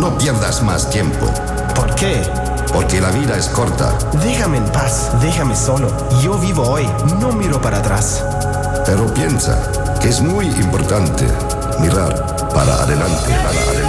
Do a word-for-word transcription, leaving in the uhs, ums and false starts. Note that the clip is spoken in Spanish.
no pierdas más tiempo. ¿Por qué? Porque la vida es corta. Déjame en paz, déjame solo. Yo vivo hoy, no miro para atrás. Pero piensa que es muy importante mirar para adelante, para adelante.